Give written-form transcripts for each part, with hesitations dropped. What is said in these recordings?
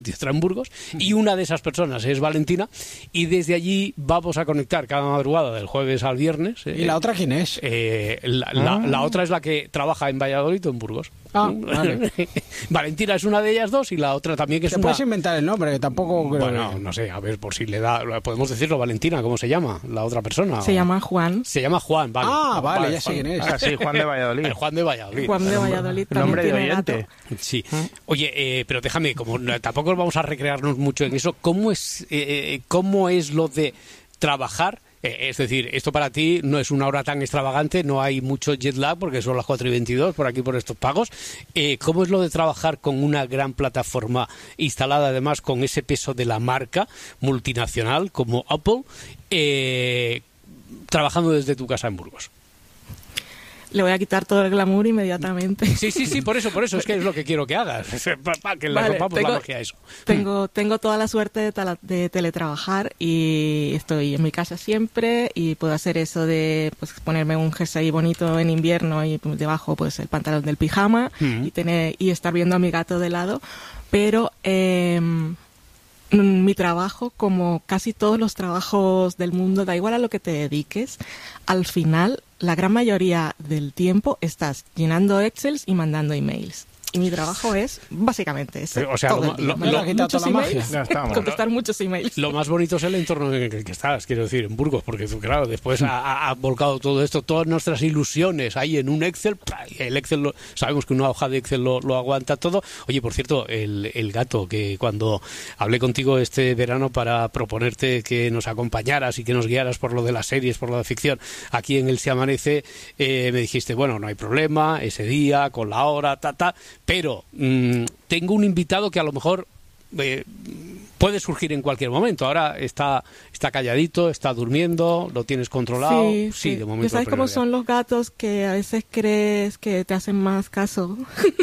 estará en Burgos, y una de esas personas es Valentina, y desde allí vamos a conectar cada madrugada del jueves al viernes. ¿Y la otra quién es? La otra es la que trabaja en Valladolid o en Burgos. Vale. Valentina es una de ellas dos, y la otra también que es puedes inventar el nombre, que tampoco creo. Bueno, no sé, a ver, por si le da, podemos decirlo. Valentina, ¿cómo se llama la otra persona? Se llama Juan. Se llama Juan, vale. Vale, ya sé quién es. Sí, Juan de Valladolid. El Juan de Valladolid. Juan de Valladolid El nombre de oyente. gato. Sí. Oye, pero déjame, como tampoco vamos a recrearnos mucho en eso, ¿cómo es lo de trabajar? Es decir, esto para ti no es una hora tan extravagante, no hay mucho jet lag porque son las 4:22 por aquí por estos pagos. ¿Cómo es lo de trabajar con una gran plataforma instalada además con ese peso de la marca multinacional como Apple, trabajando desde tu casa en Burgos? Le voy a quitar todo el glamour inmediatamente. Sí, por eso, es que es lo que quiero que hagas, para que le rompamos la magia a eso. Tengo toda la suerte de teletrabajar y estoy en mi casa siempre y puedo hacer eso de pues ponerme un jersey bonito en invierno y debajo pues el pantalón del pijama y estar viendo a mi gato de lado, pero mi trabajo, como casi todos los trabajos del mundo, da igual a lo que te dediques, al final, la gran mayoría del tiempo estás llenando Excels y mandando emails. Y mi trabajo es básicamente eso. O sea, muchos emails, contestar muchos emails. Lo más bonito es el entorno en el que estás, quiero decir, en Burgos, porque claro, después ha volcado todo esto, todas nuestras ilusiones ahí en un Excel. El Excel, sabemos que una hoja de Excel lo aguanta todo. Oye, por cierto, el gato, que cuando hablé contigo este verano para proponerte que nos acompañaras y que nos guiaras por lo de las series, por lo de ficción, aquí en El Se Amanece, me dijiste, bueno, no hay problema, ese día, con la hora, pero tengo un invitado que a lo mejor puede surgir en cualquier momento. Ahora está calladito, está durmiendo, lo tienes controlado. Sí, de momento. ¿Sabes cómo son los gatos que a veces crees que te hacen más caso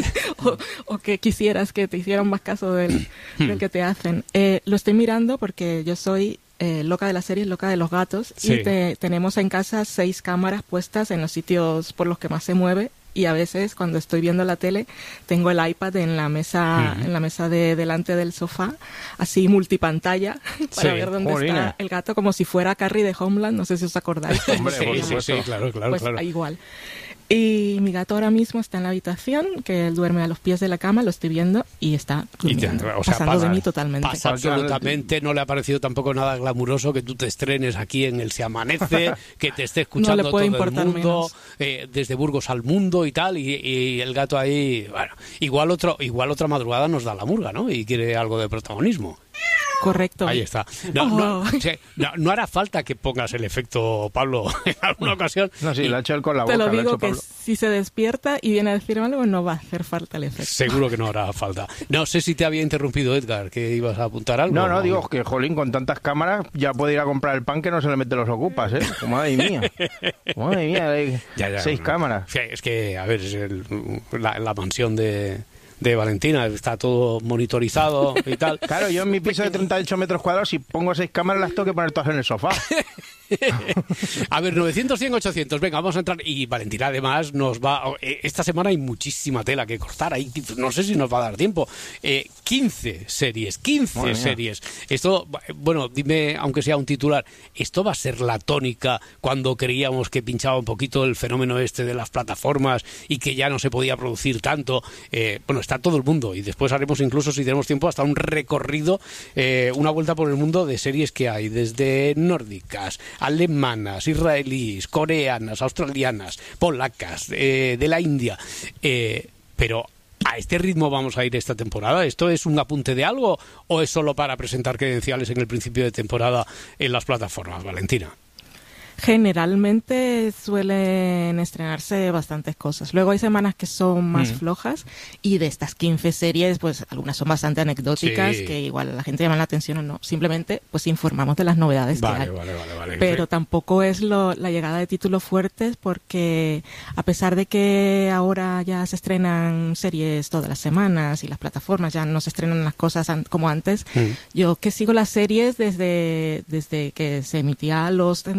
o que quisieras que te hicieran más caso del que te hacen? Lo estoy mirando porque yo soy loca de las series, loca de los gatos, y tenemos en casa 6 cámaras puestas en los sitios por los que más se mueve. Y a veces cuando estoy viendo la tele tengo el iPad en la mesa de delante del sofá, así multipantalla, para ver dónde está el gato, como si fuera Carrie de Homeland, no sé si os acordáis. Hombre, sí, claro. Pues igual. Y mi gato ahora mismo está en la habitación, que él duerme a los pies de la cama, lo estoy viendo y está durmiendo, pasando de mí totalmente. Pasa absolutamente, no le ha parecido tampoco nada glamuroso que tú te estrenes aquí en El Se Amanece, que te esté escuchando todo el mundo, desde Burgos al mundo y tal, y el gato ahí, bueno, igual otra madrugada nos da la murga, ¿no? Y quiere algo de protagonismo. Correcto. Ahí está. No hará falta que pongas el efecto, Pablo, en alguna ocasión. No, sí, lo ha hecho él con la boca. Te lo digo que si se despierta y viene a decirme algo, no va a hacer falta el efecto. Seguro que no hará falta. No sé si te había interrumpido, Edgar, que ibas a apuntar algo. No, digo que, jolín, con tantas cámaras ya puede ir a comprar el pan que no se le mete los ocupas, ¿eh? Madre mía. Madre mía, ya, 6 cámaras. Sí, es que, a ver, es la mansión de Valentina, está todo monitorizado y tal. Claro, yo en mi piso de 38 metros cuadrados, si pongo 6 cámaras, las tengo que poner todas en el sofá. A ver, 900, 100, 800, venga, vamos a entrar. Y Valentina además nos va... Esta semana hay muchísima tela que cortar, ahí no sé si nos va a dar tiempo. 15 series. Esto, bueno, dime, aunque sea un titular, ¿esto va a ser la tónica cuando creíamos que pinchaba un poquito el fenómeno este de las plataformas y que ya no se podía producir tanto? Bueno, está todo el mundo, y después haremos incluso, si tenemos tiempo, hasta un recorrido, una vuelta por el mundo de series que hay, desde nórdicas, alemanas, israelíes, coreanas, australianas, polacas, de la India, pero ¿a este ritmo vamos a ir esta temporada? ¿Esto es un apunte de algo o es solo para presentar credenciales en el principio de temporada en las plataformas, Valentina? Generalmente suelen estrenarse bastantes cosas. Luego hay semanas que son más flojas, y de estas 15 series, pues algunas son bastante anecdóticas, que igual a la gente llama la atención o no. Simplemente pues informamos de las novedades que hay. Vale. Pero tampoco es la llegada de títulos fuertes, porque a pesar de que ahora ya se estrenan series todas las semanas y las plataformas ya no se estrenan las cosas como antes, yo que sigo las series desde que se emitía Lost en directo,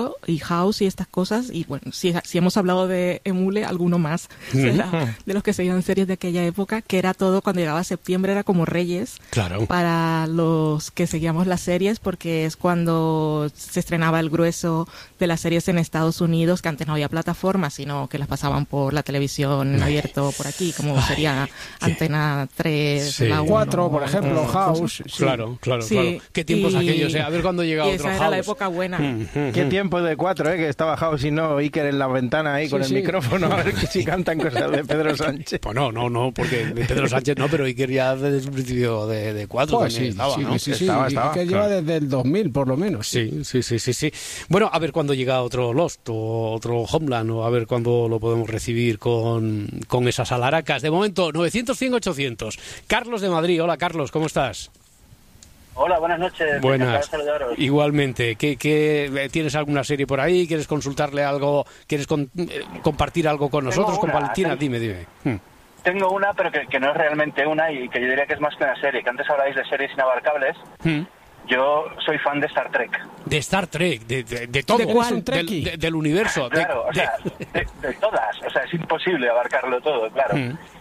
mucho, y House y estas cosas, y bueno, si hemos hablado de Emule, alguno más de los que seguían series de aquella época, que era todo, cuando llegaba septiembre era como Reyes, claro, para los que seguíamos las series, porque es cuando se estrenaba el grueso de las series en Estados Unidos, que antes no había plataformas, sino que las pasaban por la televisión en abierto por aquí, como sería Antena 3, sí, la 4, 1, por ejemplo, House. Sí. Claro. Sí. Qué tiempos aquellos, a ver cuándo llega otro esa House. era la época buena. Qué tiempo de 4, que estaba House y no Iker en la ventana ahí con el micrófono a ver si cantan cosas de Pedro Sánchez. Pues no, porque de Pedro Sánchez no, pero Iker ya desde el principio de 4 Pues también estaba, ¿no? Sí, Estaba, que lleva desde el 2000 por lo menos. Sí. Bueno, a ver cuándo llega otro Lost o otro Homeland, o a ver cuándo lo podemos recibir con esas alaracas. De momento, 900, 100, 800. Carlos de Madrid. Hola, Carlos, ¿cómo estás? Hola, buenas noches. Buenas. Saludaros. Igualmente. ¿Tienes alguna serie por ahí? ¿Quieres consultarle algo? ¿Quieres compartir algo con nosotros, con Valentina? Dime. Tengo una, pero que no es realmente una, y que yo diría que es más que una serie. Que antes habláis de series inabarcables. Yo soy fan de Star Trek. De Star Trek, de todo. ¿De cuál? Del universo. Claro, de todas. O sea, es imposible abarcarlo todo, claro.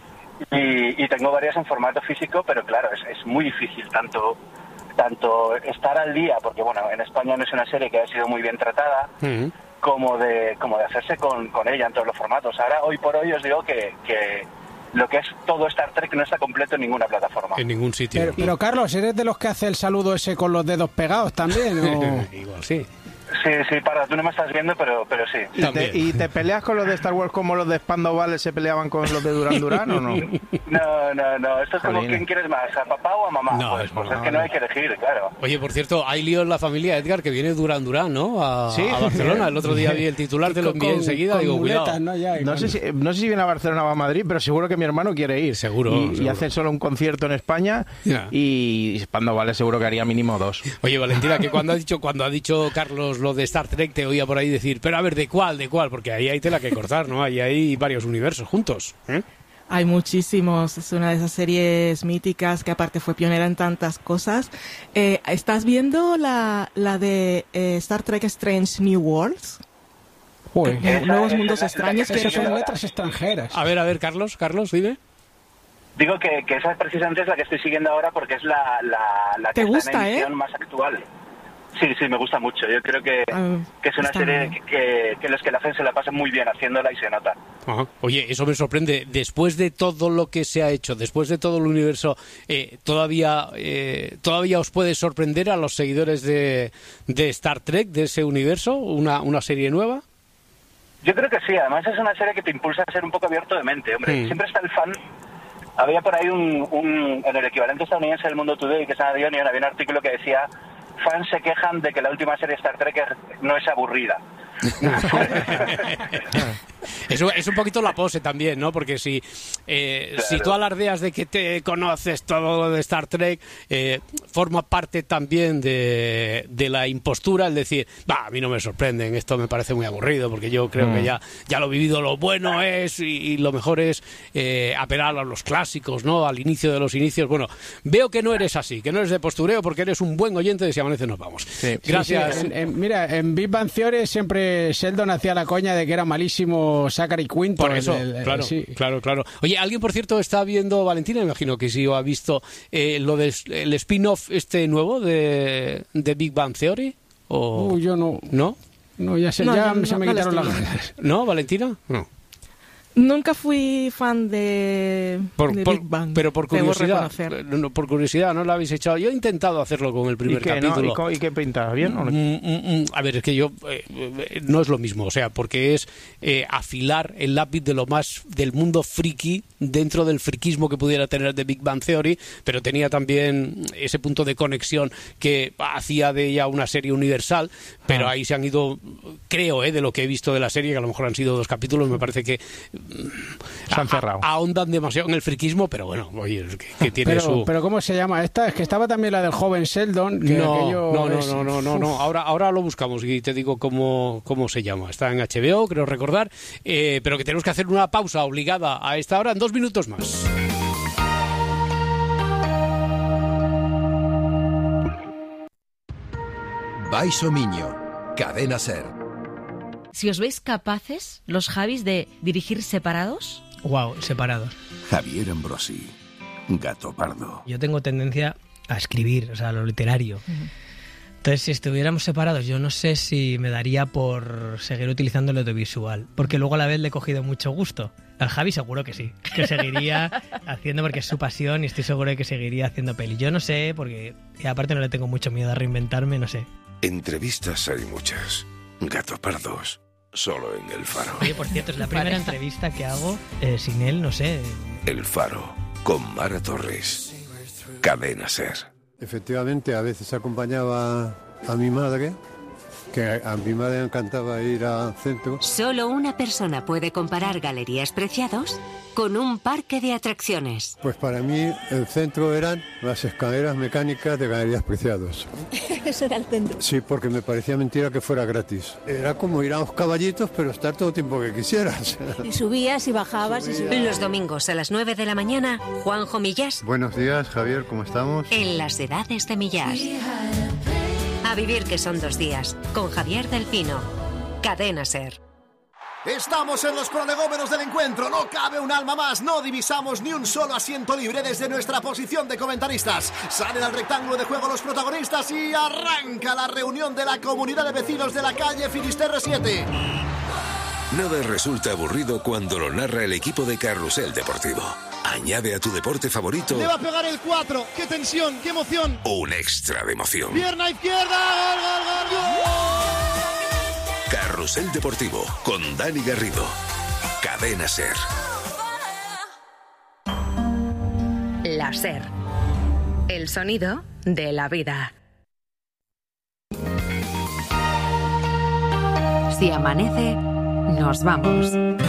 Y tengo varias en formato físico, pero claro, es muy difícil tanto estar al día, porque bueno, en España no es una serie que haya sido muy bien tratada, como de hacerse con ella en todos los formatos. Ahora, hoy por hoy, os digo que lo que es todo Star Trek no está completo en ninguna plataforma. En ningún sitio. Pero Carlos, ¿eres de los que hace el saludo ese con los dedos pegados también? ¿O? Igual, sí. Sí, para, tú no me estás viendo, pero sí. ¿Y te peleas con los de Star Wars como los de Spandau Ballet se peleaban con los de Duran Duran o no? No. Esto es como, ¿quién quieres más? ¿A papá o a mamá? No, pues es que no hay que elegir, claro. Oye, por cierto, hay lío en la familia, Edgar, que viene Duran Duran, ¿no? A Barcelona. El otro día vi el titular, te lo envié enseguida. Digo, muletas, cuidado. ¿no? No sé si viene a Barcelona o a Madrid, pero seguro que mi hermano quiere ir. Seguro. Y hace solo un concierto en España. Y Spandau Ballet seguro que haría mínimo 2. Oye, Valentina, que cuando ha dicho Carlos lo de Star Trek, te oía por ahí decir, pero a ver, ¿de cuál? Porque ahí hay tela que cortar, ¿no? Ahí hay varios universos juntos. Hay muchísimos, es una de esas series míticas que aparte fue pionera en tantas cosas. ¿Estás viendo la de Star Trek Strange New Worlds? Nuevos mundos extraños. Que son letras extranjeras. A ver, Carlos, dime. Digo que esa precisamente es la que estoy siguiendo ahora, porque es la ¿Te que gusta, está en emisión más actual. Sí, me gusta mucho. Yo creo que es una serie que los que la hacen se la pasan muy bien haciéndola y se nota. Ajá. Oye, eso me sorprende. Después de todo lo que se ha hecho, después de todo el universo, ¿todavía os puede sorprender a los seguidores de Star Trek, de ese universo, una serie nueva? Yo creo que sí. Además es una serie que te impulsa a ser un poco abierto de mente. Hombre, siempre está el fan. Había por ahí en el equivalente estadounidense del Mundo Today, que es The Onion, había un artículo que decía: fans se quejan de que la última serie Star Trek no es aburrida. Es un poquito la pose también, ¿no? Porque si tú alardeas de que te conoces todo de Star Trek, forma parte también de la impostura el decir, a mí no me sorprenden, esto me parece muy aburrido, porque yo creo que ya lo he vivido, lo bueno es y lo mejor es apelar a los clásicos, ¿no? Al inicio de los inicios. Bueno, veo que no eres así, que no eres de postureo, porque eres un buen oyente de Si Amanece Nos Vamos. Sí. Gracias. Sí. Mira, en Big Bang Theory siempre Sheldon hacía la coña de que era malísimo Zachary Quinto. Por eso, claro. Oye, alguien, por cierto, está viendo, Valentina, me imagino que sí, o ha visto lo del el spin-off nuevo de Big Bang Theory. ¿O... yo no. ¿No? No, se me quitaron las ganas. ¿No, Valentina? No. Nunca fui fan de Big Bang. Pero por curiosidad, ¿no lo habéis echado? Yo he intentado hacerlo con el primer capítulo. ¿Y qué pinta? ¿Bien o no? A ver, es que yo no es lo mismo, o sea, porque es afilar el lápiz de lo más del mundo friki dentro del friquismo que pudiera tener de Big Bang Theory, pero tenía también ese punto de conexión que hacía de ella una serie universal, pero ahí se han ido, creo, de lo que he visto de la serie, que a lo mejor han sido 2 capítulos, me parece que se han cerrado. Ahondan demasiado en el friquismo, pero bueno, oye, que tiene Pero ¿cómo se llama esta? Es que estaba también la del joven Sheldon. Que no. Ahora lo buscamos y te digo cómo se llama. Está en HBO, creo recordar, pero que tenemos que hacer una pausa obligada a esta hora en 2 minutos más. Vais o Miño, Cadena Ser. Si os veis capaces, los Javis, de dirigir separados. Wow, separados. Javier Ambrosi, Gato Pardo. Yo tengo tendencia a escribir, o sea, lo literario. Entonces, si estuviéramos separados, yo no sé si me daría por seguir utilizando el audiovisual, porque luego a la vez le he cogido mucho gusto. Al Javi seguro que sí, que seguiría haciendo, porque es su pasión, y estoy seguro de que seguiría haciendo peli. Yo no sé, porque y aparte no le tengo mucho miedo a reinventarme, no sé. Entrevistas hay muchas. Gato Pardos, solo en El Faro. Oye, por cierto, es la primera entrevista que hago sin él, no sé. El Faro, con Mara Torres. Cadena SER. Efectivamente, a veces acompañaba a mi madre, que a mi madre le encantaba ir al centro. Solo una persona puede comparar Galerías Preciados con un parque de atracciones. Pues para mí el centro eran las escaleras mecánicas de Galerías Preciados. Eso era el centro. Sí, porque me parecía mentira que fuera gratis. Era como ir a los caballitos, pero estar todo el tiempo que quisieras. Y subías y bajabas. Los domingos a las 9 de la mañana, Juanjo Millás. Buenos días, Javier, ¿cómo estamos? En las edades de Millás. A vivir que son 2 días, con Javier del Pino. Cadena SER. Estamos en los prolegómenos del encuentro, no cabe un alma más, no divisamos ni un solo asiento libre desde nuestra posición de comentaristas. Salen al rectángulo de juego los protagonistas y arranca la reunión de la comunidad de vecinos de la calle Finisterre 7. Nada resulta aburrido cuando lo narra el equipo de Carrusel Deportivo. Añade a tu deporte favorito... Le va a pegar el 4, qué tensión, qué emoción. Un extra de emoción. Pierna izquierda, gol, gol, gol, gol. Carrusel Deportivo, con Dani Garrido. Cadena SER. La SER. El sonido de la vida. Si amanece, nos vamos.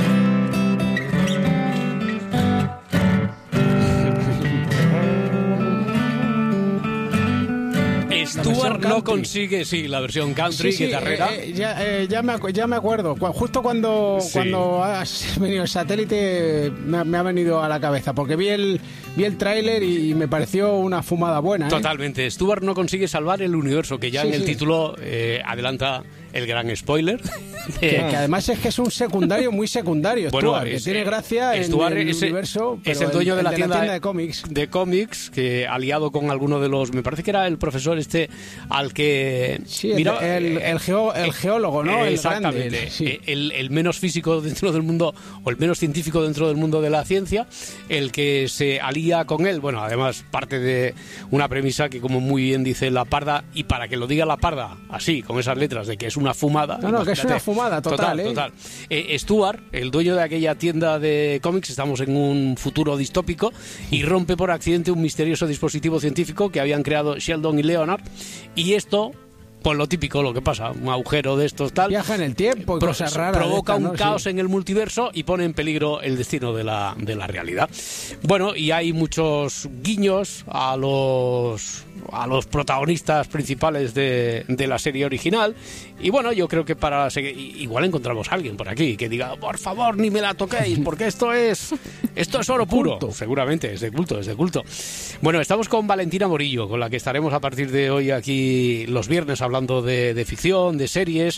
Stuart no consigue, sí, la versión country, guitarrera. Ya me acuerdo. Justo cuando has venido el satélite me ha venido a la cabeza, porque vi el tráiler y me pareció una fumada buena. Totalmente. Stuart no consigue salvar el universo, que ya en el título adelanta el gran spoiler. Que además es que es un secundario muy secundario, bueno, Stuart, que tiene gracia Stuart en el universo, pero es el dueño de la tienda de cómics. De cómics, que aliado con alguno de los... Me parece que era el profesor al que... Sí, el geólogo, ¿no? Exactamente. El grande, sí. El menos físico dentro del mundo, o el menos científico dentro del mundo de la ciencia, el que se alía con él. Bueno, además parte de una premisa que, como muy bien dice La Parda, y para que lo diga La Parda así, con esas letras, de que es una fumada... No, que es una fumada total. Stuart, el dueño de aquella tienda de cómics, estamos en un futuro distópico, y rompe por accidente un misterioso dispositivo científico que habían creado Sheldon y Leonard, y esto... Pues lo típico, lo que pasa, un agujero de estos tal... Viaja en el tiempo y cosas raras. Provoca un caos en el multiverso y pone en peligro el destino de la realidad. Bueno, y hay muchos guiños a los protagonistas principales de la serie original. Y bueno, yo creo que para seguir... Igual encontramos a alguien por aquí que diga, por favor, ni me la toquéis, porque esto es oro puro. Seguramente, es de culto. Bueno, estamos con Valentina Morillo, con la que estaremos a partir de hoy aquí los viernes hablando de ficción, de series.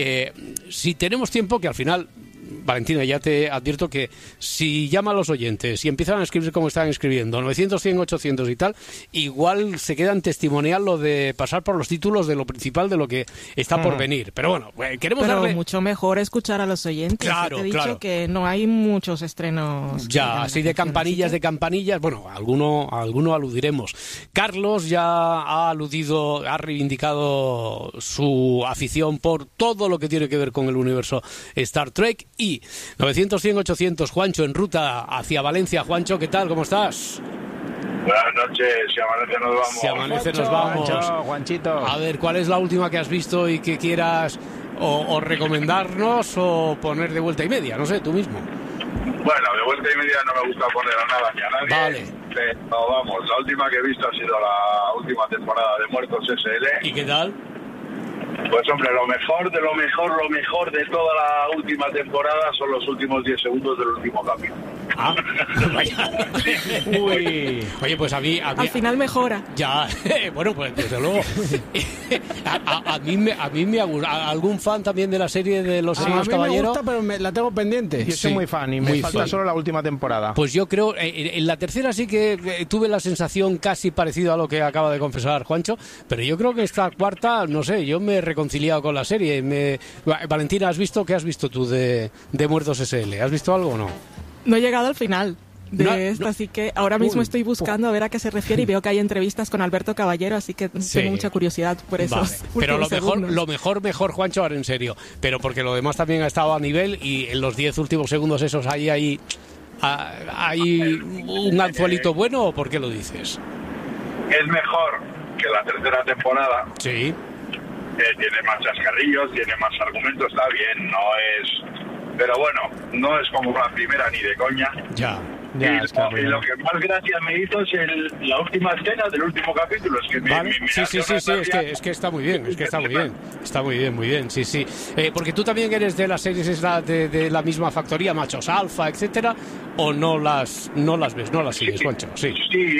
Si tenemos tiempo, que al final, Valentina, ya te advierto que si llaman los oyentes y empiezan a escribir como están escribiendo, 900, 100, 800 y tal, igual se queda en testimonial lo de pasar por los títulos de lo principal de lo que está por venir. Pero bueno, queremos darle... mucho mejor escuchar a los oyentes. Claro, te he dicho que no hay muchos estrenos. Ya, así de campanillas, bueno, alguno aludiremos. Carlos ya ha reivindicado su afición por todo lo que tiene que ver con el universo Star Trek. Y 900, 100, 800, Juancho, en ruta hacia Valencia. Juancho, ¿qué tal? ¿Cómo estás? Buenas noches, si amanece nos vamos. Si amanece nos vamos. Juanchito. A ver, ¿cuál es la última que has visto y que quieras o recomendarnos o poner de vuelta y media? No sé, tú mismo. Bueno, de vuelta y media no me gusta poner a nada ni a nadie. Vale. Pero vamos, la última que he visto ha sido la última temporada de Muertos SL. ¿Y qué tal? Pues hombre, lo mejor de toda la última temporada son los últimos 10 segundos del último capítulo. Vaya. Uy. Oye, pues a mí Al final mejora. ya, bueno, pues desde luego. A mí me ha gustado. ¿Algún fan también de la serie de Los Hermanos A mí me Caballero? gusta, pero la tengo pendiente. Yo soy muy fan y me falta solo la última temporada. Pues yo creo, en la tercera sí que tuve la sensación casi parecida a lo que acaba de confesar Juancho, pero yo creo que esta cuarta, no sé, yo me he reconciliado con la serie. Valentina, ¿qué has visto tú de Muertos S.L.? ¿Has visto algo o no? No he llegado al final de esta, no. así que ahora mismo estoy buscando a ver a qué se refiere y veo que hay entrevistas con Alberto Caballero, así que tengo mucha curiosidad por esos Vale. Pero lo mejor, Juancho, ahora en serio. Pero porque lo demás también ha estado a nivel y en los 10 últimos segundos esos hay un anzuelito bueno, ¿o por qué lo dices? Es mejor que la tercera temporada. Sí. Tiene más chascarrillos, tiene más argumentos, está bien, no es... Pero bueno, no es como la primera ni de coña. Ya. Y lo que más gracia me hizo es la última escena del último capítulo. Es que Vale. Sí, es que está muy bien, está muy bien, sí. Porque tú también eres de las series de la misma factoría, Machos Alfa, etcétera, o no las ves, no las sigues, Juancho. Sí,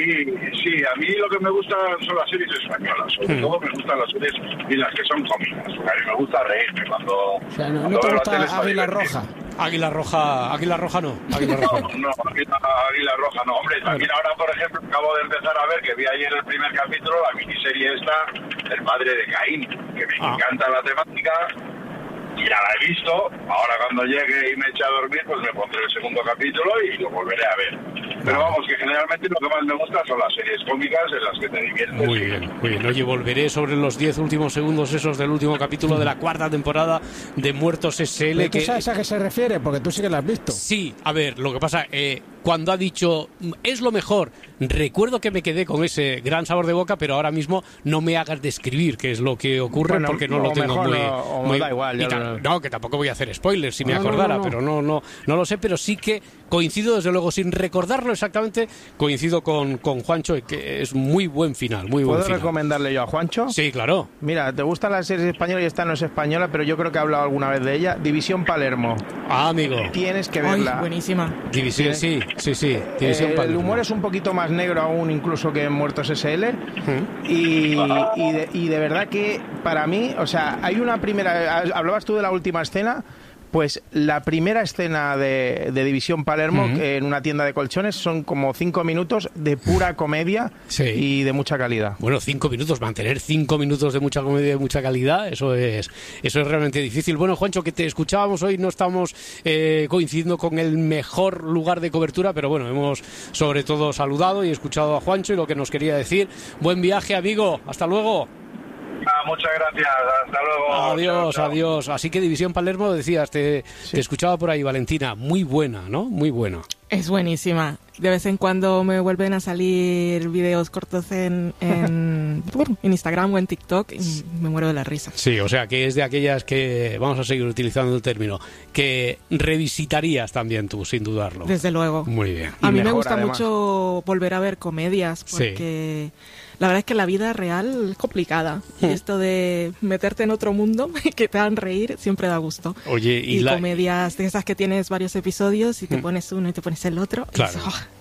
a mí lo que me gusta son las series españolas, sobre todo me gustan las series y las que son cómicas, porque a mí me gusta reírme cuando... O sea, no te gusta Águila Roja. Águila Roja no. No, Águila Roja no, hombre. También ahora, por ejemplo, acabo de empezar a ver, que vi ayer el primer capítulo, la miniserie esta, El padre de Caín, que me encanta la temática, y ya la he visto. Ahora cuando llegue y me eche a dormir, pues me pondré el segundo capítulo y lo volveré a ver. Pero vamos, que generalmente lo que más me gusta son las series cómicas en las que te diviertes. Muy bien. Oye, volveré sobre los 10 últimos segundos esos del último capítulo de la cuarta temporada de Muertos S.L. ¿Tú sabes a qué se refiere? Porque tú sí que la has visto. Sí, a ver, lo que pasa, cuando ha dicho es lo mejor, recuerdo que me quedé con ese gran sabor de boca, pero ahora mismo no me hagas describir qué es lo que ocurre, porque no lo tengo muy... da igual. No, que tampoco voy a hacer spoilers si me acordara, pero no lo sé, pero sí que coincido, desde luego, sin recordarlo exactamente, coincido con Juancho, que es muy buen final, muy buen final. ¿Puedo recomendarle yo a Juancho? Sí, claro. Mira, ¿te gustan las series españolas? Y esta no es española, pero yo creo que he hablado alguna vez de ella. División Palermo. Amigo. Tienes que verla. Ay, buenísima. División, sí. División Palermo. El humor es un poquito más negro aún, incluso que en Muertos S.L. Y de verdad que para mí, o sea, hay una primera... Hablabas tú de la última escena. Pues la primera escena de División Palermo, en una tienda de colchones, son como 5 minutos de pura comedia y de mucha calidad. Bueno, 5 minutos, mantener 5 minutos de mucha comedia y de mucha calidad, eso es realmente difícil. Bueno, Juancho, que te escuchábamos hoy, no estamos coincidiendo con el mejor lugar de cobertura, pero bueno, hemos sobre todo saludado y escuchado a Juancho y lo que nos quería decir. Buen viaje, amigo, hasta luego. Muchas gracias, hasta luego. Adiós. Así que División Palermo, decías, te escuchaba por ahí, Valentina, muy buena, ¿no? Muy buena. Es buenísima. De vez en cuando me vuelven a salir videos cortos en Instagram o en TikTok y me muero de la risa. Sí, o sea que es de aquellas que, vamos a seguir utilizando el término, que revisitarías también tú, sin dudarlo. Desde luego. Muy bien. A mí me gusta mucho volver a ver comedias porque... La verdad es que la vida real es complicada. Y esto de meterte en otro mundo y que te hagan reír siempre da gusto. Oye, y comedias de esas que tienes varios episodios y te pones uno y te pones el otro. Claro.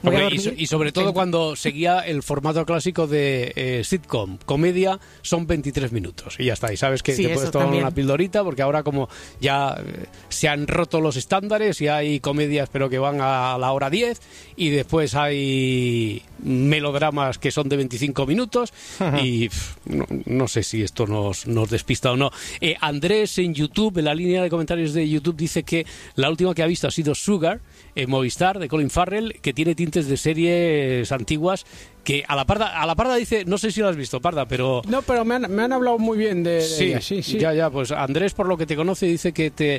Y sobre todo cuando seguía el formato clásico de sitcom, comedia, son 23 minutos. Y ya está. Y sabes que te puedes tomar una pildorita porque ahora como ya se han roto los estándares y hay comedias pero que van a la hora 10 y después hay melodramas que son de 25 minutos. Y no sé si esto nos despista o no. Andrés en YouTube, en la línea de comentarios de YouTube, dice que la última que ha visto ha sido Sugar, en Movistar, de Colin Farrell, que tiene tintes de series antiguas, que a la parda dice, no sé si lo has visto, Parda, pero... No, pero me han hablado muy bien de ella, sí. Ya, pues Andrés, por lo que te conoce, dice que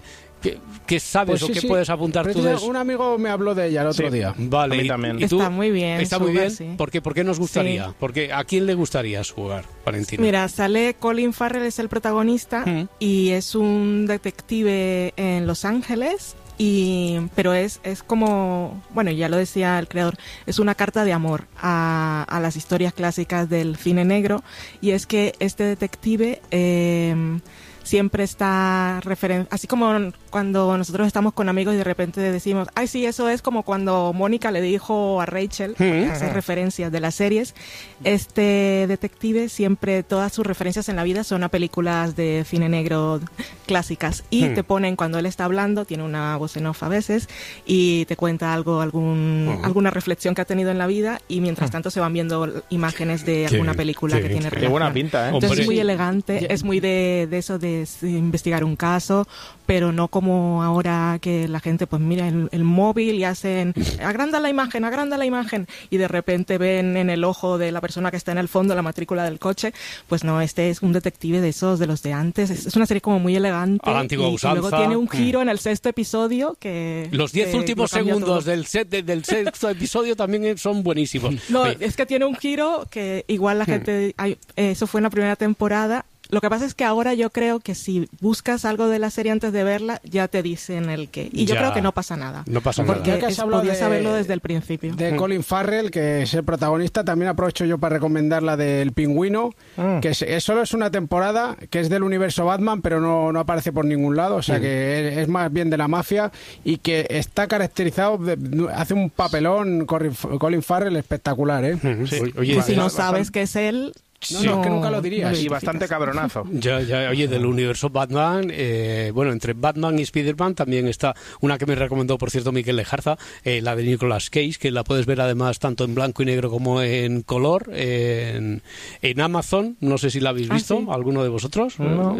sabes pues o que puedes apuntar tú. Un amigo me habló de ella el otro día. Vale, a mí también. ¿Y tú? Está muy bien. Está muy bien. Sí. ¿Por qué nos gustaría? Sí. Porque ¿a quién le gustaría jugar, Valentina? Mira, sale Colin Farrell, es el protagonista, y es un detective en Los Ángeles. Pero es como, bueno, ya lo decía el creador, es una carta de amor a las historias clásicas del cine negro, y es que este detective siempre está así como cuando nosotros estamos con amigos y de repente decimos, ay, sí, eso es como cuando Mónica le dijo a Rachel, hacer referencias de las series. Este detective siempre, todas sus referencias en la vida son a películas de cine negro clásicas y te ponen, cuando él está hablando, tiene una voz en off a veces y te cuenta alguna reflexión que ha tenido en la vida y mientras tanto se van viendo imágenes de alguna película que tiene relación. Qué buena pinta, ¿eh? Entonces es muy elegante, es muy de eso de investigar un caso, pero no como ahora que la gente pues mira el móvil y hacen agranda la imagen y de repente ven en el ojo de la persona que está en el fondo la matrícula del coche. Pues no, este es un detective de esos, de los de antes. Es una serie como muy elegante. A la antigua usanza. Y luego tiene un giro en el sexto episodio que... Los 10 últimos segundos del sexto episodio también son buenísimos. No, es que tiene un giro que igual la gente... Eso fue en la primera temporada. Lo que pasa es que ahora yo creo que si buscas algo de la serie antes de verla, ya te dicen el qué. Y yo creo que no pasa nada. No pasa nada. Porque podías saberlo desde el principio. De Colin Farrell, que es el protagonista, también aprovecho yo para recomendar la del Pingüino, que solo es una temporada, que es del universo Batman, pero no aparece por ningún lado, o sea que es más bien de la mafia y que está caracterizado, hace un papelón Colin Farrell espectacular, ¿eh? Sí. Oye, si no sabes que es él... No, es que nunca lo dirías. Y bastante cabronazo. Ya, oye, del universo Batman, bueno, entre Batman y Spider-Man también está una que me recomendó, por cierto, Miquel Lejarza, la de Nicolas Cage, que la puedes ver además tanto en blanco y negro como en color, en Amazon. No sé si la habéis visto, ¿alguno de vosotros? No.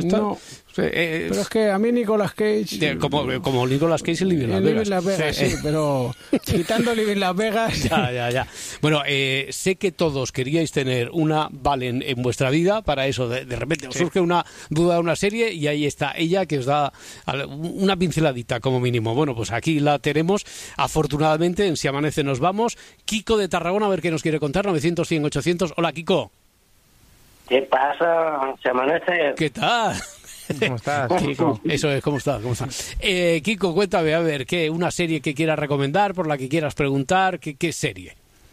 Pero es que a mí Nicolas Cage... Como Nicolas Cage en Living Las Vegas. Sí, pero quitando Living Las Vegas... Ya. Bueno, sé que todos queríais tener una Valen en vuestra vida, para eso de repente os surge una duda de una serie y ahí está ella que os da una pinceladita como mínimo. Bueno, pues aquí la tenemos, afortunadamente, en Si Amanece Nos Vamos. Kiko de Tarragona, a ver qué nos quiere contar, 900, 100, 800. Hola, Kiko. ¿Qué pasa? ¿Se amanece? ¿Qué tal? ¿Cómo estás, Kiko? Eso es, ¿cómo estás? Kiko, cuéntame, a ver, una serie que quieras recomendar, por la que quieras preguntar, ¿qué serie?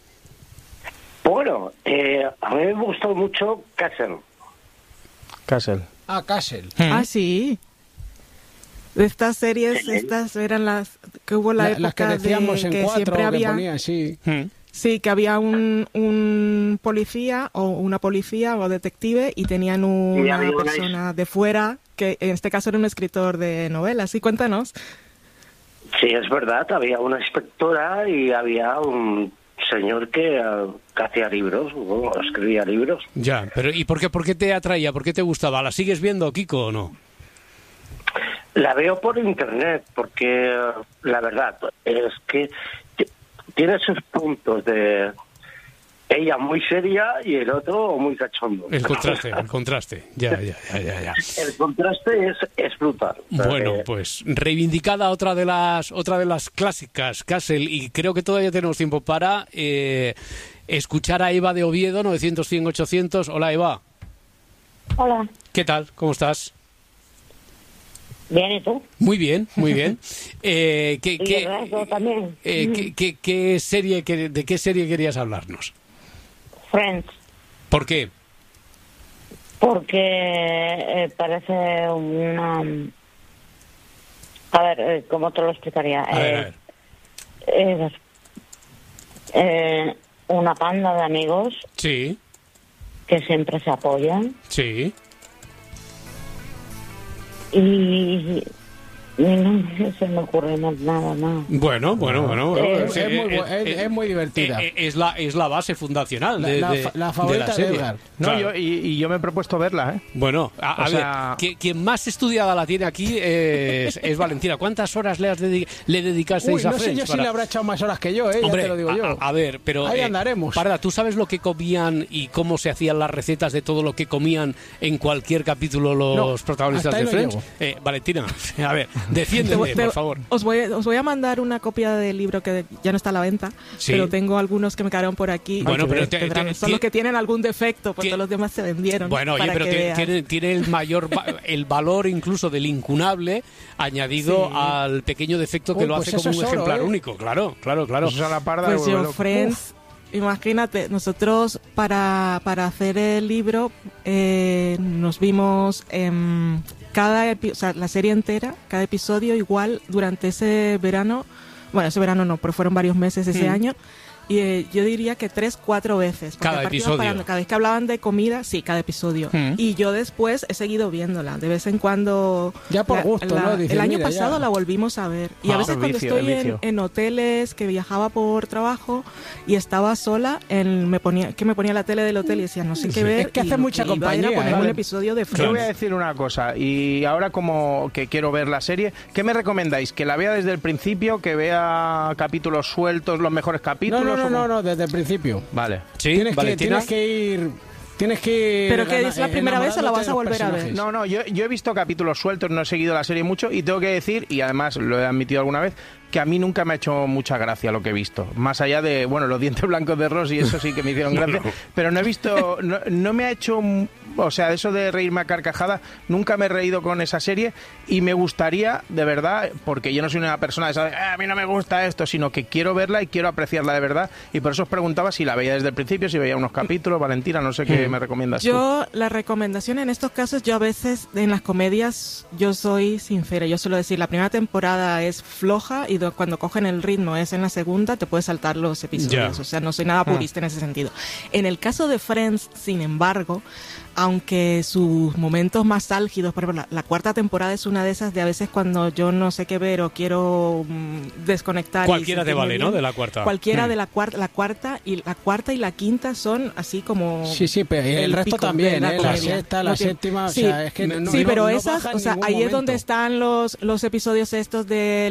Bueno, a mí me gustó mucho Castle. Castle. Sí. De estas series, estas eran las que hubo la época las que decíamos de en que 4, siempre había... que ponían, sí. Sí, que había un policía o una policía o detective y tenían una persona de fuera, que en este caso era un escritor de novelas. Sí, cuéntanos. Sí, es verdad, había una inspectora y había un señor que hacía libros, o escribía libros. Ya, pero ¿y por qué te atraía? ¿Por qué te gustaba? ¿La sigues viendo, Kiko, o no? La veo por internet, porque la verdad es que tiene sus puntos de ella muy seria y el otro muy cachondo. El contraste, ya. El contraste es brutal. Bueno, pues reivindicada otra de las clásicas, Castle, y creo que todavía tenemos tiempo para escuchar a Eva de Oviedo, 900, 100, 800. Hola, Eva. Hola. ¿Qué tal? ¿Cómo estás? Bien, ¿y tú? Muy bien. ¿Qué también? ¿De qué serie querías hablarnos? Friends. ¿Por qué? Porque parece una... A ver, ¿cómo te lo explicaría? A ver. Una panda de amigos. Sí. Que siempre se apoyan. Sí. Y no se me ocurre nada más. Bueno. Es muy divertida. Es la base fundacional la favorita de la serie. de Edgar. No, claro. yo me he propuesto verla, ¿eh? Bueno, a ver, quien más estudiada la tiene aquí es Valentina. ¿Cuántas horas le dedicasteis a Friends? No sé yo si le habrá echado más horas que yo, Hombre, ya te lo digo yo. A ver, pero... Ahí andaremos. Parda, ¿tú sabes lo que comían y cómo se hacían las recetas de todo lo que comían en cualquier capítulo los protagonistas de Friends? Valentina, a ver, defiéndeme, por favor. Os voy a mandar una copia del libro que ya no está a la venta, pero tengo algunos que me quedaron por aquí. Bueno, pero son los que tienen algún defecto, porque todos los demás se vendieron. Bueno, oye, pero tiene el valor incluso del incunable añadido al pequeño defecto que lo hace como un ejemplar único. Claro. Pues yo, Friends, imagínate, nosotros para hacer el libro nos vimos la serie entera, cada episodio igual durante ese verano, bueno, ese verano no, pero fueron varios meses ese año. Y yo diría que 3-4 veces. Cada episodio. Cada vez que hablaban de comida, sí, cada episodio. Y yo después he seguido viéndola. De vez en cuando... Ya por gusto, ¿no? Dices, el año mira, pasado ya. la volvimos a ver. Y a veces cuando estoy en hoteles, que viajaba por trabajo y estaba sola, me ponía la tele del hotel y decía, no sé qué ver. Es que hace mucha compañía. Era poner un episodio de Friends. Yo voy a decir una cosa, y ahora como que quiero ver la serie, ¿qué me recomendáis? ¿Que la vea desde el principio? ¿Que vea capítulos sueltos, los mejores capítulos? No, desde el principio. Vale. Sí, tienes que ir... ¿Pero que es la primera vez o la vas a volver a ver? No, yo he visto capítulos sueltos, no he seguido la serie mucho y tengo que decir, y además lo he admitido alguna vez, que a mí nunca me ha hecho mucha gracia lo que he visto. Más allá de, bueno, los dientes blancos de Ross y eso sí que me hicieron gracia, pero no he visto, no me ha hecho, o sea, eso de reírme a carcajadas, nunca me he reído con esa serie y me gustaría, de verdad, porque yo no soy una persona de esa, a mí no me gusta esto, sino que quiero verla y quiero apreciarla de verdad y por eso os preguntaba si la veía desde el principio, si veía unos capítulos. Valentina, no sé qué me recomiendas tú. Yo, la recomendación en estos casos, yo a veces en las comedias, yo soy sincera, yo suelo decir, la primera temporada es floja y cuando cogen el ritmo es en la segunda, te puedes saltar los episodios. O sea, no soy nada purista en ese sentido. En el caso de Friends, sin embargo, aunque sus momentos más álgidos, por ejemplo, la cuarta temporada es una de esas de a veces cuando yo no sé qué ver o quiero desconectar. Cualquiera te vale, ¿no? De la cuarta. Cualquiera de la cuarta y la quinta son así como... Sí, pero el resto también, la sexta, la séptima, sí, o sea, es que pero no esas, o sea, ahí es donde están los episodios estos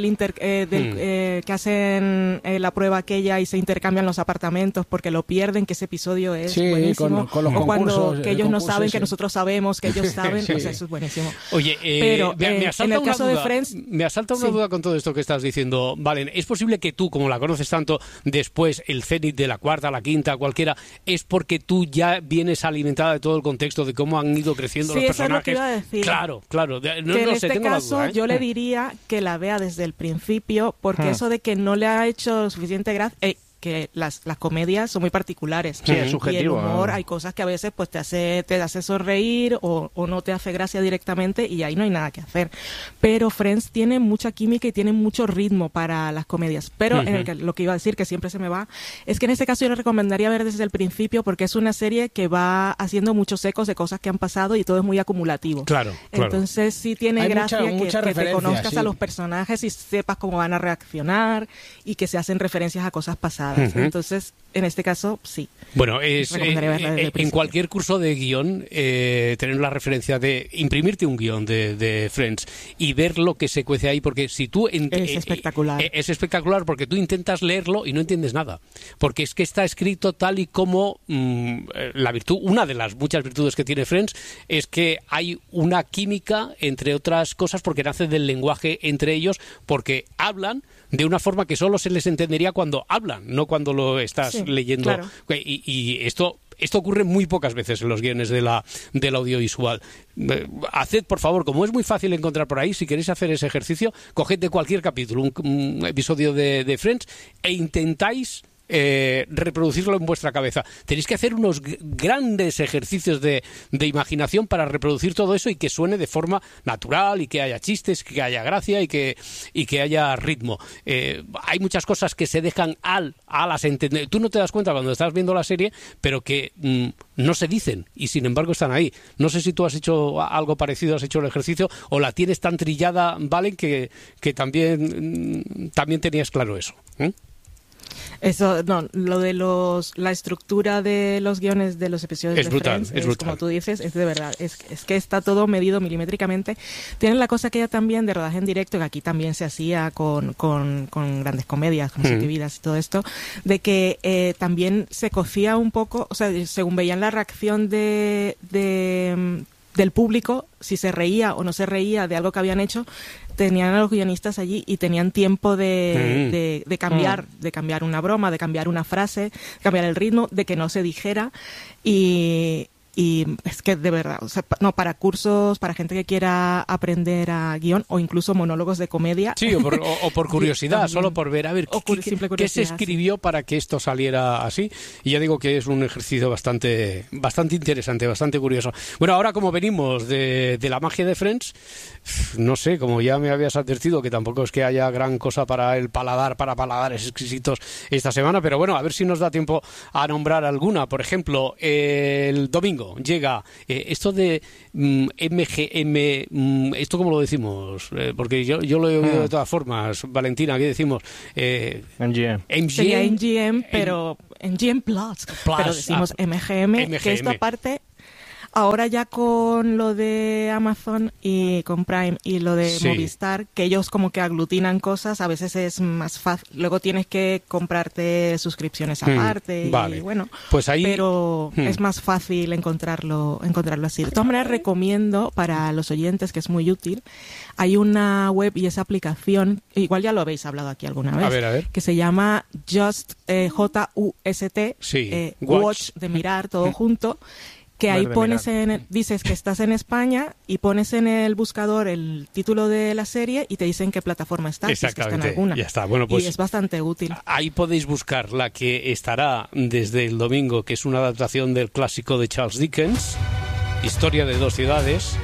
que hacen la prueba aquella y se intercambian los apartamentos porque lo pierden, que ese episodio es buenísimo. Con los o cuando concursos, que ellos no saben que nosotros sabemos que ellos saben, o sea, eso es buenísimo. Oye, pero me asalta en el caso duda, de Friends, me asalta una duda con todo esto que estás diciendo, Valen. ¿Es posible que tú, como la conoces tanto, después el cenit de la cuarta, la quinta, cualquiera, es porque tú ya vienes alimentada de todo el contexto de cómo han ido creciendo los personajes? Eso es lo que iba a decir. Claro. No, en no este sé, tengo caso, la duda, ¿eh? yo le diría que la vea desde el principio, porque eso de que no le ha hecho suficiente gracia... que las comedias son muy particulares. Sí, es subjetivo. Y el humor, hay cosas que a veces pues te hace sonreír o no te hace gracia directamente y ahí no hay nada que hacer. Pero Friends tiene mucha química y tiene mucho ritmo para las comedias. Pero lo que iba a decir, que siempre se me va, es que en este caso yo le recomendaría ver desde el principio porque es una serie que va haciendo muchos ecos de cosas que han pasado y todo es muy acumulativo. Claro. Entonces sí tiene hay gracia mucha que te conozcas sí. a los personajes y sepas cómo van a reaccionar y que se hacen referencias a cosas pasadas. Entonces, en este caso, sí. Bueno, en cualquier curso de guión, tener la referencia de imprimirte un guión de Friends y ver lo que se cuece ahí, porque si tú... es espectacular. Es espectacular porque tú intentas leerlo y no entiendes nada. Porque es que está escrito tal y como la virtud, una de las muchas virtudes que tiene Friends, es que hay una química, entre otras cosas, porque nace del lenguaje entre ellos, porque hablan de una forma que solo se les entendería cuando hablan, no cuando lo estás leyendo. Claro. Y esto ocurre muy pocas veces en los guiones del audiovisual. Haced, por favor, como es muy fácil encontrar por ahí, si queréis hacer ese ejercicio, coged de cualquier capítulo un episodio de Friends e intentáis reproducirlo en vuestra cabeza. Tenéis que hacer unos grandes ejercicios de imaginación para reproducir todo eso y que suene de forma natural y que haya chistes, que haya gracia y que haya ritmo. Hay muchas cosas que se dejan a las entender. Tú no te das cuenta cuando estás viendo la serie, pero que no se dicen y sin embargo están ahí. No sé si tú has hecho algo parecido, has hecho el ejercicio o la tienes tan trillada, Valen, que también tenías claro eso. Eso, no, lo de la estructura de los guiones de los episodios es de brutal, Friends, es brutal. como tú dices, es de verdad, es que está todo medido milimétricamente. Tienen la cosa aquella también de rodaje en directo, que aquí también se hacía con grandes comedias, con Siete Vidas y todo esto, de que también se cocía un poco, o sea, según veían la reacción del público, si se reía o no se reía de algo que habían hecho, tenían a los guionistas allí y tenían tiempo de cambiar una broma, de cambiar una frase, cambiar el ritmo, de que no se dijera y y es que de verdad, o sea, no, para cursos, para gente que quiera aprender a guión o incluso monólogos de comedia. Sí, o por curiosidad, solo por ver, a ver, ¿qué se escribió para que esto saliera así? Y ya digo que es un ejercicio bastante interesante, bastante curioso. Bueno, ahora como venimos de la magia de Friends, no sé, como ya me habías advertido, que tampoco es que haya gran cosa para el paladar, para paladares exquisitos esta semana, pero bueno, a ver si nos da tiempo a nombrar alguna. Por ejemplo, el domingo llega esto de MGM, ¿esto cómo lo decimos? Porque yo lo he oído de todas formas. Valentina, ¿qué decimos? MGM. Sería MGM, pero MGM Plus. Pero decimos MGM, que esto aparte... Ahora ya con lo de Amazon y con Prime y lo de Movistar, que ellos como que aglutinan cosas, a veces es más fácil. Luego tienes que comprarte suscripciones aparte y bueno, pues ahí, pero es más fácil encontrarlo así. De todas maneras recomiendo para los oyentes, que es muy útil, hay una web y esa aplicación, igual ya lo habéis hablado aquí alguna vez, a ver. que se llama Just, J-U-S-T, Watch, de mirar todo junto, que ahí pones dices que estás en España y pones en el buscador el título de la serie y te dicen qué plataforma está. Exactamente, si es que está en alguna. Ya está. Bueno, pues y es bastante útil. Ahí podéis buscar la que estará desde el domingo, que es una adaptación del clásico de Charles Dickens, Historia de dos ciudades.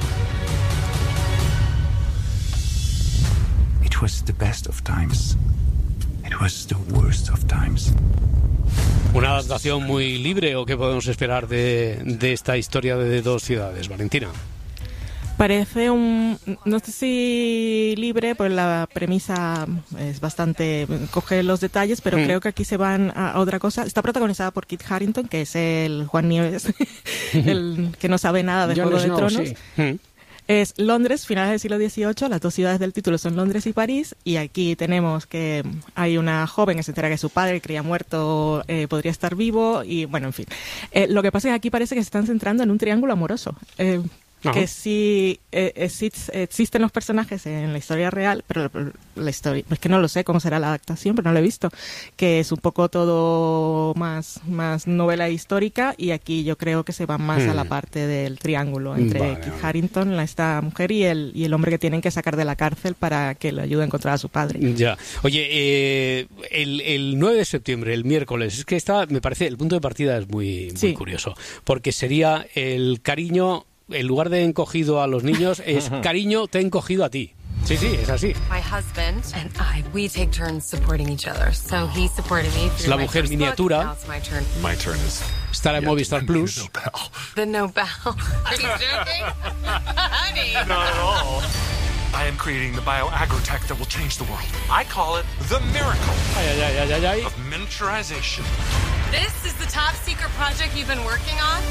It was the best of times. It was the worst of times. Una adaptación muy libre, ¿o qué podemos esperar de esta historia de dos ciudades, Valentina? Parece no sé si libre, pues la premisa es bastante, coge los detalles, pero creo que aquí se van a otra cosa. Está protagonizada por Kit Harington, que es el Juan Nieves, el que no sabe nada de Juego de Tronos. Sí. Es Londres, finales del siglo XVIII, las dos ciudades del título son Londres y París, y aquí tenemos que hay una joven que se entera que su padre, que creía muerto, podría estar vivo, y bueno, en fin. Lo que pasa es que aquí parece que se están centrando en un triángulo amoroso. Que sí existen los personajes en la historia real, pero la historia, es que no lo sé cómo será la adaptación, pero no lo he visto, que es un poco todo más novela histórica, y aquí yo creo que se va más a la parte del triángulo entre Kit Harington, esta mujer, y el hombre que tienen que sacar de la cárcel para que le ayude a encontrar a su padre. Ya. Oye, el 9 de septiembre, el miércoles, es que me parece, el punto de partida es muy curioso, porque sería el cariño... En lugar de encogido a los niños, es cariño, te he encogido a ti. Sí, es así. My husband and I, we take turns supporting each other. So he supported me through la mujer miniatura. Now it's my turn. My turn is... Estará en Movistar Plus. The Nobel. Are you joking? Honey. Not at all. I am creating the bioagrotech that will change the world. I call it the miracle of miniaturization. This is the top secret project you've been working on?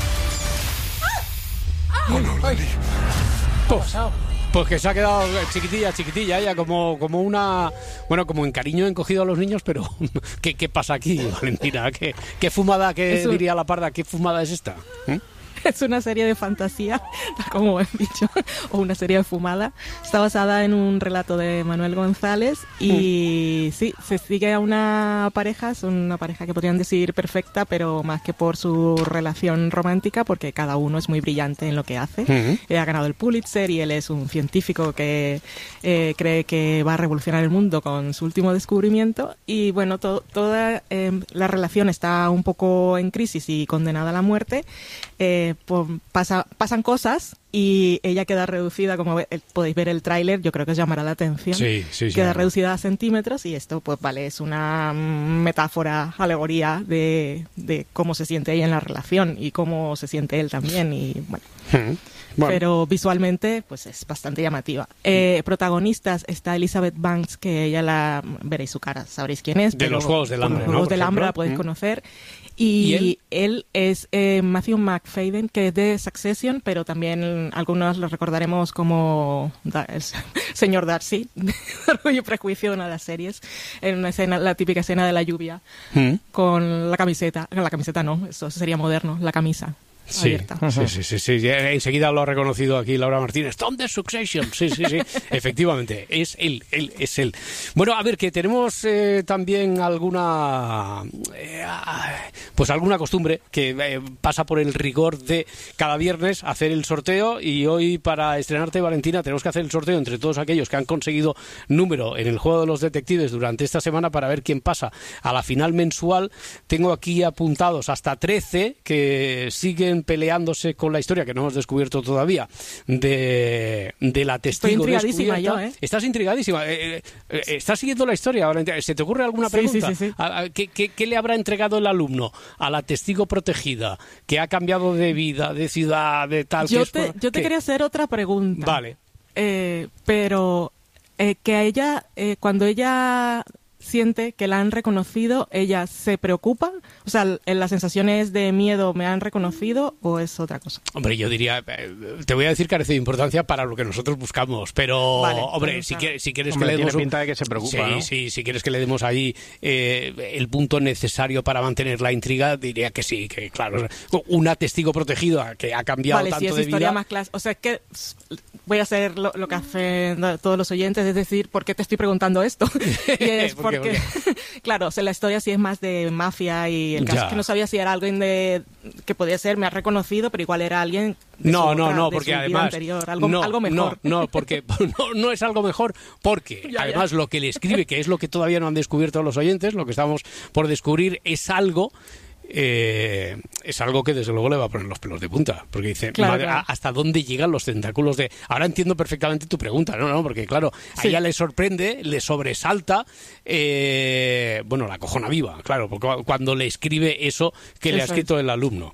Oh, no, Lily. Pues que se ha quedado chiquitilla, ella como una... Bueno, como en cariño encogido a los niños, pero ¿qué pasa aquí, Valentina? ¿Qué fumada, diría la parda, qué fumada es esta? Es una serie de fantasía, como he dicho, o una serie de fumada. Está basada en un relato de Manuel González y sí, se sigue a una pareja, es una pareja que podrían decir perfecta, pero más que por su relación romántica, porque cada uno es muy brillante en lo que hace. Ha ganado el Pulitzer y él es un científico que cree que va a revolucionar el mundo con su último descubrimiento, y bueno, toda la relación está un poco en crisis y condenada a la muerte. Pasan cosas y ella queda reducida, como podéis ver el tráiler, yo creo que os llamará la atención. Sí, queda reducida a centímetros, y esto pues es una metáfora, alegoría de cómo se siente ella en la relación y cómo se siente él también, y bueno. Pero visualmente pues es bastante llamativa. Protagonistas está Elizabeth Banks, que ella veréis su cara, sabréis quién es. De los Juegos del Hambre, los Juegos del Hambre la podéis conocer. Y él es Matthew McFadden, que es de Succession, pero también algunos lo recordaremos como el señor Darcy, Orgullo y Prejuicio, una de las series, en una escena, la típica escena de la lluvia, con la camiseta no, eso sería moderno, la camisa. abierta. Sí. Enseguida lo ha reconocido aquí Laura Martínez. Tom de Succession. Sí. Efectivamente, es él. Bueno, a ver, que tenemos también alguna costumbre que pasa por el rigor de cada viernes hacer el sorteo, y hoy, para estrenarte, Valentina, tenemos que hacer el sorteo entre todos aquellos que han conseguido número en el juego de los detectives durante esta semana para ver quién pasa a la final mensual. Tengo aquí apuntados hasta 13 que siguen peleándose con la historia que no hemos descubierto todavía de la testigo intrigadísima descubierta. yo, ¿eh? Estás intrigadísima. ¿Estás siguiendo la historia, Valentina? ¿Se te ocurre alguna pregunta? Sí. ¿Qué le habrá entregado el alumno a la testigo protegida que ha cambiado de vida, de ciudad, de tal? Yo te quería hacer otra pregunta. Vale. Pero que a ella, cuando ella siente que la han reconocido, ¿ella se preocupa? O sea, ¿las sensaciones de miedo me han reconocido o es otra cosa? Hombre, yo diría, te voy a decir, carece de importancia para lo que nosotros buscamos, pero, vale, hombre, si quieres que le tiene demos... pinta de que se preocupa, ¿no? Sí, si quieres que le demos ahí el punto necesario para mantener la intriga, diría que sí, que claro, una testigo protegida que ha cambiado tanto de vida... historia más clásica. O sea, que voy a hacer lo que hacen todos los oyentes, es decir, ¿por qué te estoy preguntando esto? Y es porque claro, o sea, la historia sí es más de mafia, y el caso es que no sabía si era alguien que podía ser, me ha reconocido, pero igual era alguien de porque su además vida anterior, algo mejor. Porque no es algo mejor, porque además lo que le escribe, que es lo que todavía no han descubierto los oyentes, lo que estamos por descubrir, es algo que desde luego le va a poner los pelos de punta, porque dice, claro. ¿Hasta dónde llegan los tentáculos de...? Ahora entiendo perfectamente tu pregunta, ¿no? Porque claro, a ella le sorprende, le sobresalta, la cojona viva, claro, porque cuando le escribe eso que le ha escrito el alumno.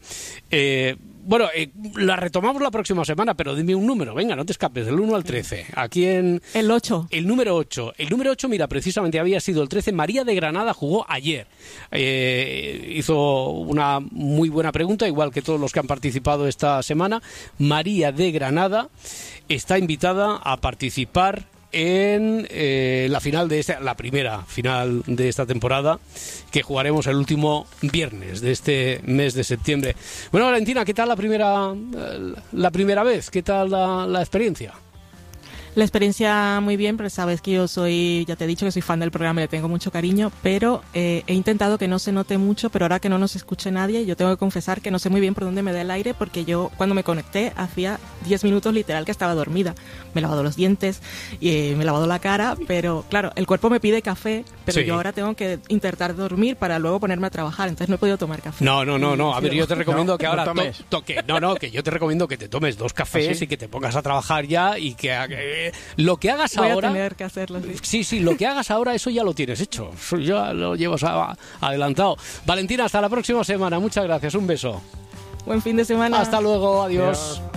La retomamos la próxima semana, pero dime un número, venga, no te escapes, del 1 al 13. Aquí en... El 8. El número 8. El número 8, mira, precisamente había sido el 13. María de Granada jugó ayer. Hizo una muy buena pregunta, igual que todos los que han participado esta semana. María de Granada está invitada a participar en la final la primera final de esta temporada, que jugaremos el último viernes de este mes de septiembre. Bueno, Valentina, ¿qué tal la primera vez? ¿Qué tal la experiencia? La experiencia muy bien, pero sabes que yo ya te he dicho que soy fan del programa y le tengo mucho cariño, pero he intentado que no se note mucho, pero ahora que no nos escuche nadie, yo tengo que confesar que no sé muy bien por dónde me da el aire, porque yo cuando me conecté hacía 10 minutos literal que estaba dormida. Me he lavado los dientes y me he lavado la cara, pero claro, el cuerpo me pide café, pero yo ahora tengo que intentar dormir para luego ponerme a trabajar, entonces no he podido tomar café. No. A ver, yo te recomiendo que ahora que yo te recomiendo que te tomes 2 cafés y que te pongas a trabajar ya, y que lo que hagas ahora... Voy a tener que hacerlo, sí. Sí, lo que hagas ahora, eso ya lo tienes hecho. Ya lo llevas adelantado. Valentina, hasta la próxima semana. Muchas gracias. Un beso. Buen fin de semana. Hasta luego. Adiós.